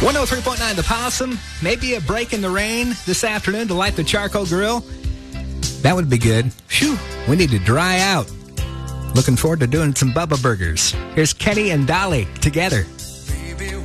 103.9 The Possum. Maybe a break in the rain this afternoon to light the charcoal grill. That would be good. Phew, we need to dry out. Looking forward to doing some Bubba Burgers. Here's Kenny and Dolly together.